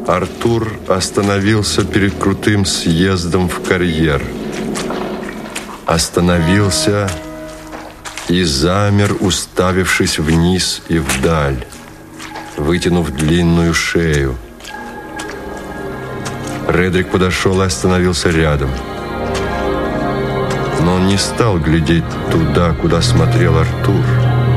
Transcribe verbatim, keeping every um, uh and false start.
Артур остановился перед крутым съездом в карьер. Остановился и замер, уставившись вниз и вдаль, вытянув длинную шею. Редрик подошел и остановился рядом. Но он не стал глядеть туда, куда смотрел Артур.